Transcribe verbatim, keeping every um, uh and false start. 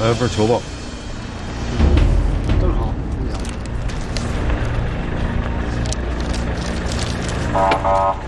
呃，不是球爆。 正好，不讲。